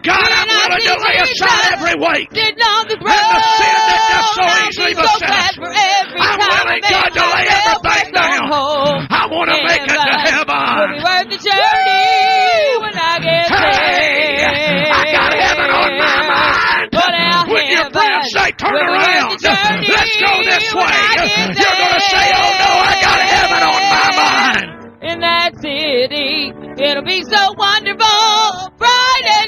God, I'm willing to lay aside every weight Did on the and the sin that does so easily beset us. I'm willing, God, to lay everything down. I want to make it to heaven. Will be worth the journey when I get there. I got heaven on my mind. When your friends say, turn around, let's go this way, you're going to say, oh no, I got heaven on my mind. In that city, it'll be so wonderful, bright and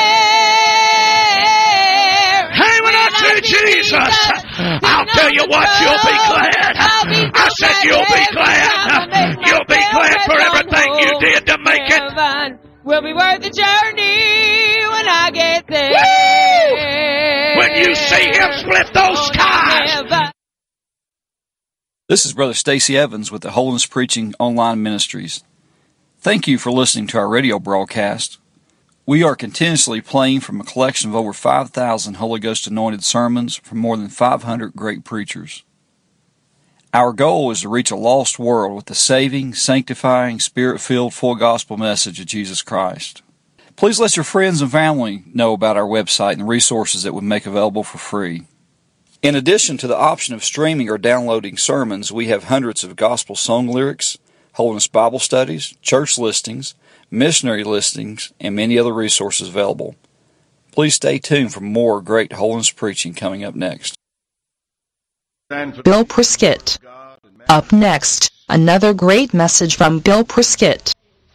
fair. Hey, when I see Jesus, I'll tell you what, you'll be glad. I said you'll be glad. You'll be glad for everything you did to make it. Will be worth the journey when I get there. Woo! When you see Him split those skies. This is Brother Stacy Evans with the Holiness Preaching Online Ministries. Thank you for listening to our radio broadcast. We are continuously playing from a collection of over 5,000 Holy Ghost anointed sermons from more than 500 great preachers. Our goal is to reach a lost world with the saving, sanctifying, Spirit-filled, full gospel message of Jesus Christ. Please let your friends and family know about our website and the resources that we make available for free. In addition to the option of streaming or downloading sermons, we have hundreds of gospel song lyrics, Holiness Bible studies, church listings, missionary listings, and many other resources available. Please stay tuned for more great holiness preaching coming up next. Bill Prescott. Up next, another great message from Bill Prescott.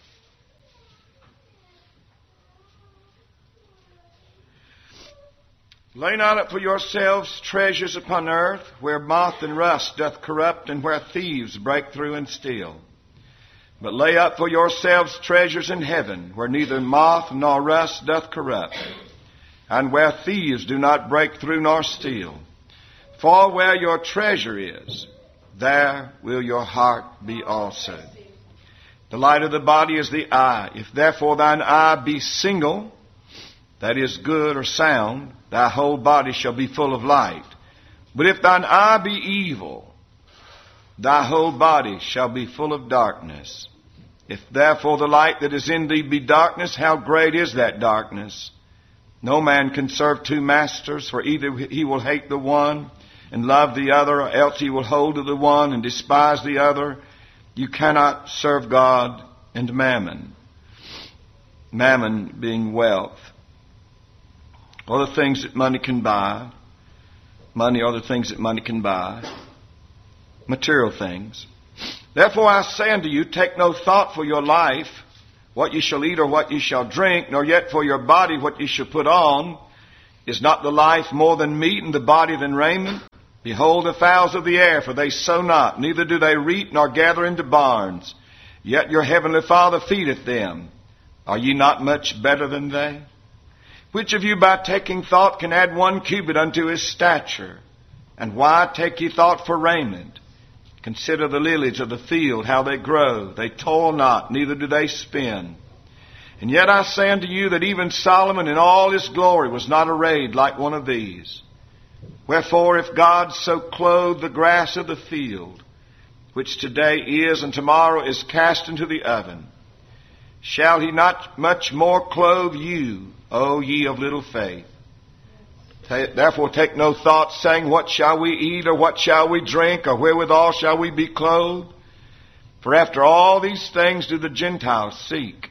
Lay not up for yourselves treasures upon earth, where moth and rust doth corrupt, and where thieves break through and steal. But lay up for yourselves treasures in heaven, where neither moth nor rust doth corrupt, and where thieves do not break through nor steal. For where your treasure is, there will your heart be also. The light of the body is the eye. If therefore thine eye be single, that is good or sound, thy whole body shall be full of light. But if thine eye be evil, thy whole body shall be full of darkness. If therefore the light that is in thee be darkness, how great is that darkness? No man can serve two masters, for either he will hate the one and love the other, or else he will hold to the one and despise the other. You cannot serve God and mammon. Mammon being wealth. Or the things that money can buy. Money are the things that money can buy. Material things. Therefore I say unto you, take no thought for your life, what ye shall eat or what ye shall drink, nor yet for your body what ye shall put on. Is not the life more than meat, and the body than raiment? Behold the fowls of the air, for they sow not, neither do they reap nor gather into barns. Yet your heavenly Father feedeth them. Are ye not much better than they? Which of you by taking thought can add 1 cubit unto his stature? And why take ye thought for raiment? Consider the lilies of the field, how they grow. They toil not, neither do they spin. And yet I say unto you that even Solomon in all his glory was not arrayed like one of these. Wherefore, if God so clothe the grass of the field, which today is and tomorrow is cast into the oven, shall he not much more clothe you, O ye of little faith? Therefore take no thought, saying, what shall we eat, or what shall we drink, or wherewithal shall we be clothed? For after all these things do the Gentiles seek.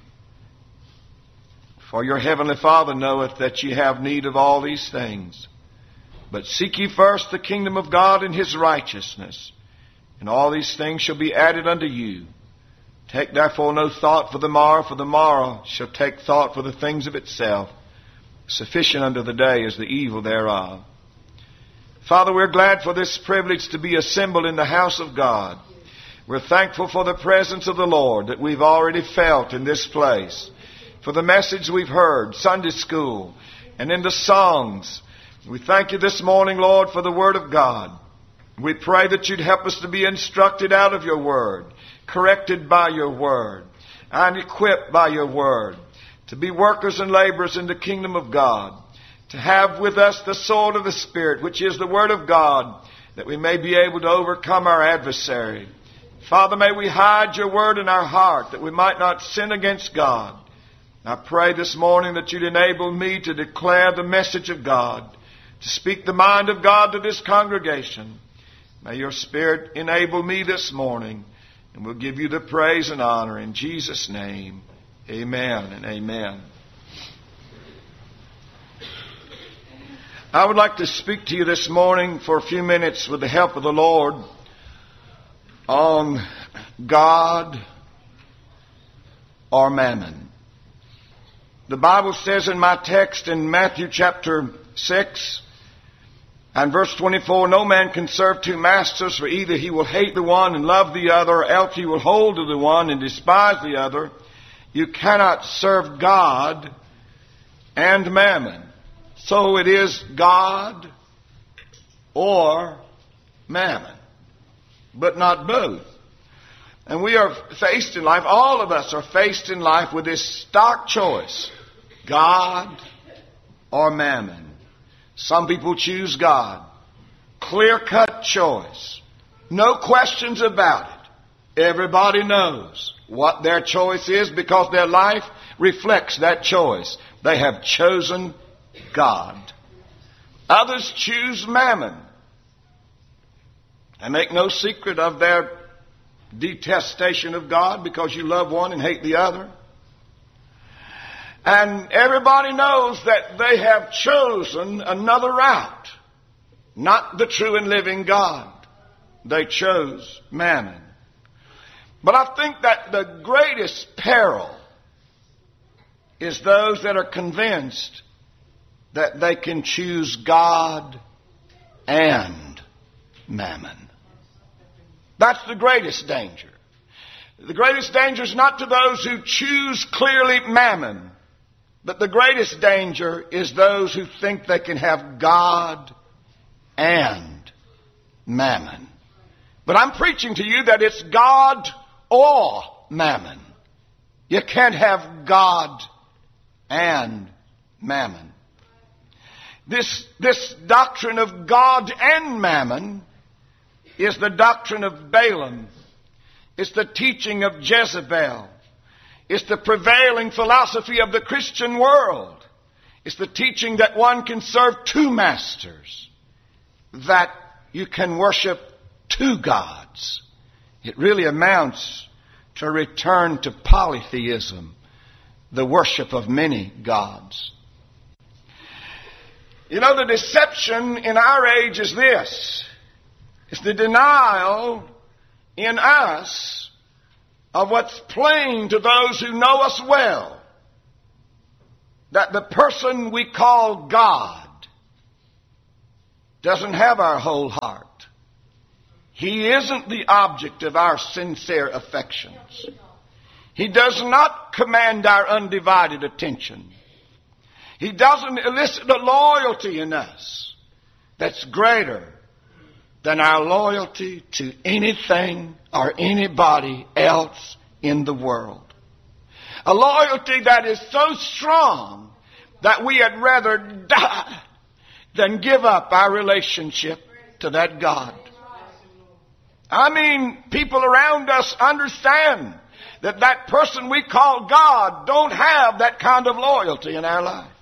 For your heavenly Father knoweth that ye have need of all these things. But seek ye first the kingdom of God and his righteousness, and all these things shall be added unto you. Take therefore no thought for the morrow shall take thought for the things of itself. Sufficient unto the day is the evil thereof. Father, we're glad for this privilege to be assembled in the house of God. We're thankful for the presence of the Lord that we've already felt in this place, for the message we've heard, Sunday school, and in the songs. We thank you this morning, Lord, for the Word of God. We pray that you'd help us to be instructed out of your Word, corrected by your Word, and equipped by your Word, to be workers and laborers in the kingdom of God, to have with us the sword of the Spirit, which is the Word of God, that we may be able to overcome our adversary. Father, may we hide your Word in our heart, that we might not sin against God. I pray this morning that you'd enable me to declare the message of God, to speak the mind of God to this congregation. May your Spirit enable me this morning, and we'll give you the praise and honor in Jesus' name. Amen and amen. I would like to speak to you this morning for a few minutes with the help of the Lord on God or mammon. The Bible says in my text in Matthew chapter 6 and verse 24, no man can serve two masters, for either he will hate the one and love the other, or else he will hold to the one and despise the other. You cannot serve God and mammon. So it is God or mammon, but not both. And we are faced in life, all of us are faced in life with this stark choice, God or mammon. Some people choose God. Clear-cut choice. No questions about it. Everybody knows what their choice is because their life reflects that choice. They have chosen God. Others choose mammon. They make no secret of their detestation of God because you love one and hate the other. And everybody knows that they have chosen another route, not the true and living God. They chose mammon. But I think that the greatest peril is those that are convinced that they can choose God and mammon. That's the greatest danger. The greatest danger is not to those who choose clearly mammon, but the greatest danger is those who think they can have God and mammon. But I'm preaching to you that it's God or mammon. You can't have God and mammon. This doctrine of God and mammon is the doctrine of Balaam. It's the teaching of Jezebel. It's the prevailing philosophy of the Christian world. It's the teaching that one can serve two masters, that you can worship two gods. It really amounts to a return to polytheism, the worship of many gods. You know, the deception in our age is this. It's the denial in us of what's plain to those who know us well. That the person we call God doesn't have our whole heart. He isn't the object of our sincere affections. He does not command our undivided attention. He doesn't elicit a loyalty in us that's greater than our loyalty to anything or anybody else in the world. A loyalty that is so strong that we had rather die than give up our relationship to that God. I mean, people around us understand that that person we call God don't have that kind of loyalty in our life.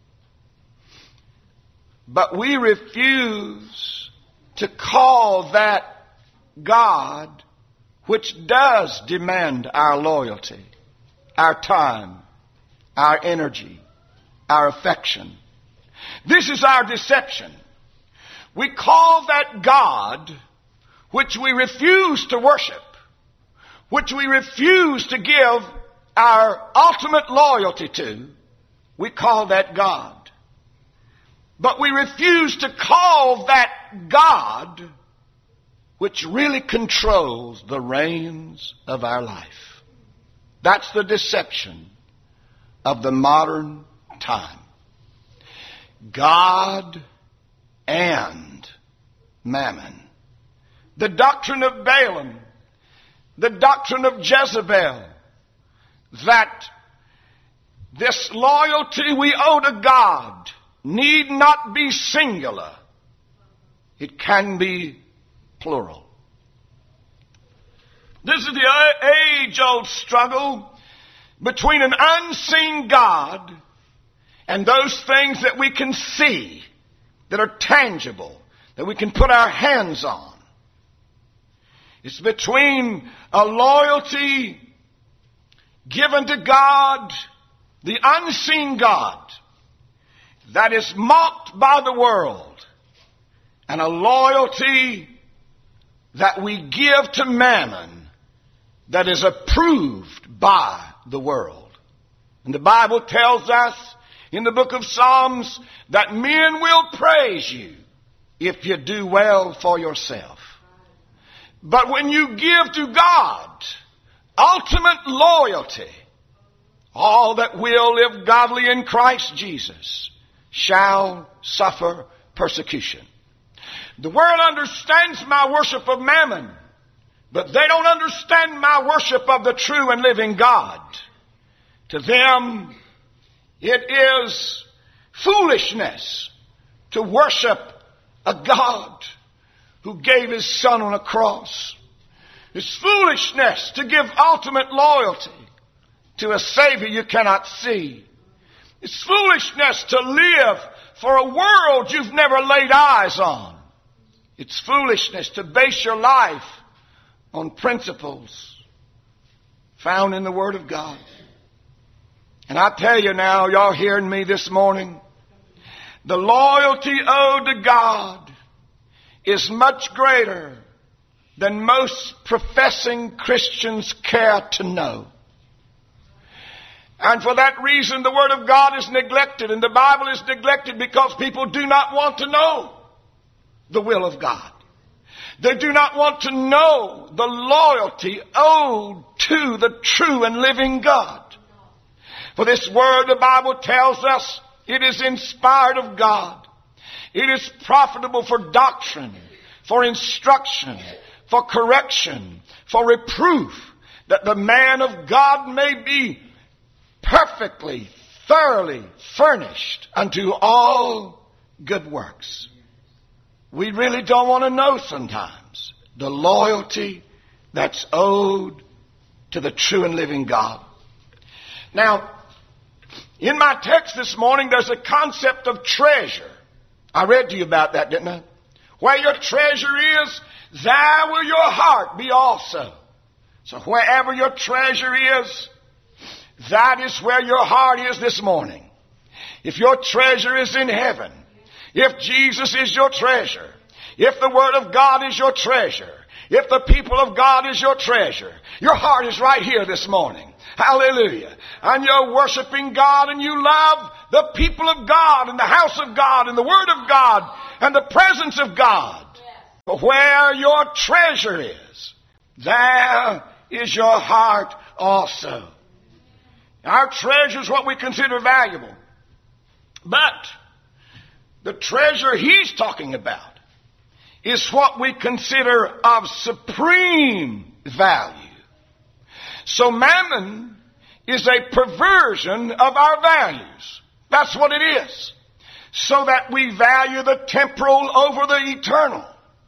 But we refuse to call that God which does demand our loyalty, our time, our energy, our affection. This is our deception. We call that God which we refuse to worship, which we refuse to give our ultimate loyalty to, we call that God. But we refuse to call that God which really controls the reins of our life. That's the deception of the modern time. God and mammon. The doctrine of Balaam, the doctrine of Jezebel, that this loyalty we owe to God need not be singular. It can be plural. This is the age-old struggle between an unseen God and those things that we can see, that are tangible, that we can put our hands on. It's between a loyalty given to God, the unseen God, that is mocked by the world, and a loyalty that we give to mammon that is approved by the world. And the Bible tells us in the book of Psalms that men will praise you if you do well for yourself. But when you give to God ultimate loyalty, all that will live godly in Christ Jesus shall suffer persecution. The world understands my worship of mammon, but they don't understand my worship of the true and living God. To them, it is foolishness to worship a God who gave His Son on a cross. It's foolishness to give ultimate loyalty to a Savior you cannot see. It's foolishness to live for a world you've never laid eyes on. It's foolishness to base your life on principles found in the Word of God. And I tell you now, y'all hearing me this morning, the loyalty owed to God is much greater than most professing Christians care to know. And for that reason, the Word of God is neglected, and the Bible is neglected because people do not want to know the will of God. They do not want to know the loyalty owed to the true and living God. For this Word, the Bible tells us, it is inspired of God. It is profitable for doctrine, for instruction, for correction, for reproof, that the man of God may be perfectly, thoroughly furnished unto all good works. We really don't want to know sometimes the loyalty that's owed to the true and living God. Now, in my text this morning, there's a concept of treasure. I read to you about that, didn't I? Where your treasure is, there will your heart be also. So wherever your treasure is, that is where your heart is this morning. If your treasure is in heaven, if Jesus is your treasure, if the Word of God is your treasure, if the people of God is your treasure, your heart is right here this morning. Hallelujah. And you're worshiping God, and you love the people of God and the house of God and the Word of God and the presence of God. But where your treasure is, there is your heart also. Our treasure is what we consider valuable. But the treasure he's talking about is what we consider of supreme value. So mammon is a perversion of our values. That's what it is. So that we value the temporal over the eternal.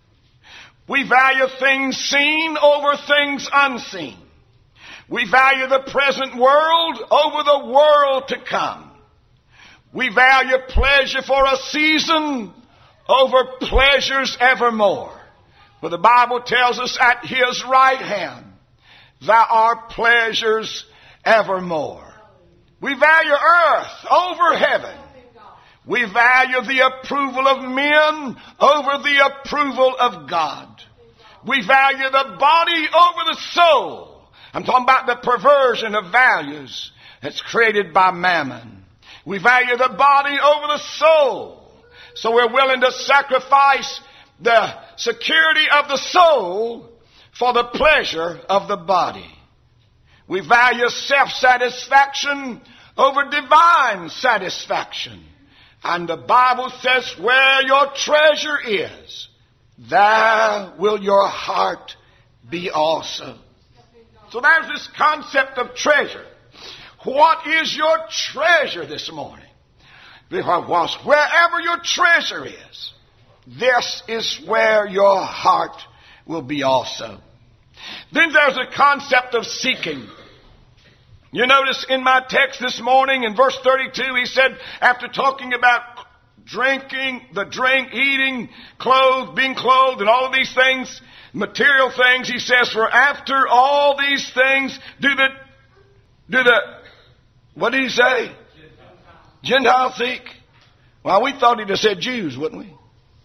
We value things seen over things unseen. We value the present world over the world to come. We value pleasure for a season over pleasures evermore. For the Bible tells us at His right hand, there are pleasures evermore. We value earth over heaven. We value the approval of men over the approval of God. We value the body over the soul. I'm talking about the perversion of values that's created by mammon. We value the body over the soul. So we're willing to sacrifice the security of the soul for the pleasure of the body. We value self-satisfaction over divine satisfaction. And the Bible says, where your treasure is, there will your heart be also. So there's this concept of treasure. What is your treasure this morning? Because wherever your treasure is, this is where your heart will be also. Then there's a concept of seeking. You notice in my text this morning in verse 32, he said, after talking about drinking, eating, being clothed, and all of these things, material things, he says, for after all these things what did he say? Gentiles seek. Well, we thought he'd have said Jews, wouldn't we?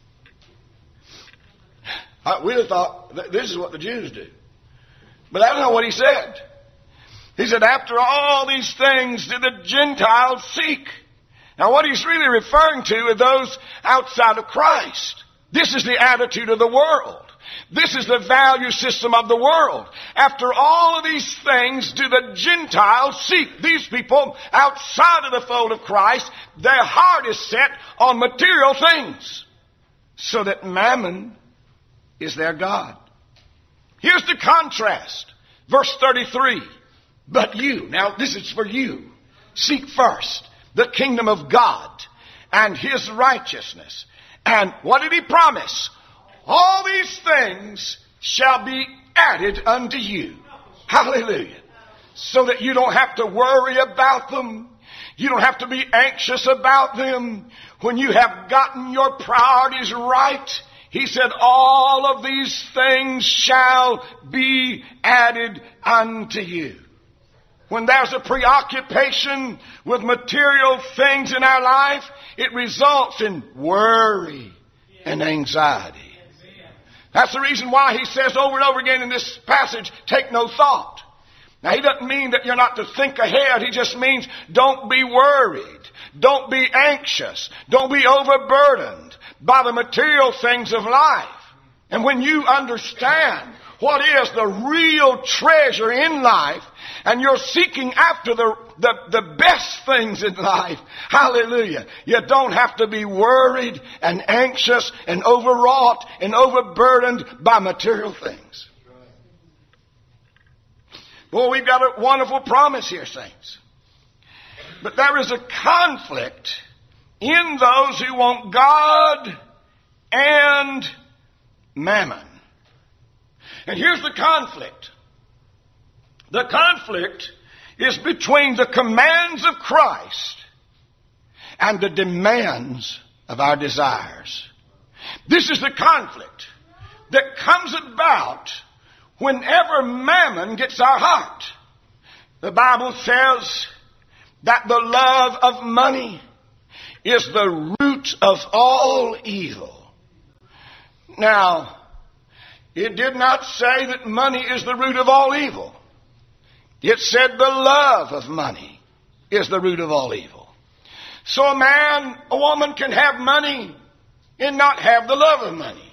We'd have thought this is what the Jews do. But that's not what he said. He said, after all these things do the Gentiles seek. Now what he's really referring to are those outside of Christ. This is the attitude of the world. This is the value system of the world. After all of these things do the Gentiles seek. These people outside of the fold of Christ, their heart is set on material things. So that mammon is their God. Here's the contrast. Verse 33. But you, now this is for you, seek first the kingdom of God and His righteousness. And what did He promise? All these things shall be added unto you. Hallelujah. So that you don't have to worry about them. You don't have to be anxious about them. When you have gotten your priorities right, He said, all of these things shall be added unto you. When there's a preoccupation with material things in our life, it results in worry and anxiety. That's the reason why he says over and over again in this passage, take no thought. Now, he doesn't mean that you're not to think ahead. He just means don't be worried. Don't be anxious. Don't be overburdened by the material things of life. And when you understand what is the real treasure in life, and you're seeking after the best things in life, hallelujah, you don't have to be worried and anxious and overwrought and overburdened by material things. Boy, we've got a wonderful promise here, saints. But there is a conflict in those who want God and mammon. And here's the conflict. The conflict is between the commands of Christ and the demands of our desires. This is the conflict that comes about whenever mammon gets our heart. The Bible says that the love of money is the root of all evil. Now, it did not say that money is the root of all evil. It said the love of money is the root of all evil. So a woman can have money and not have the love of money.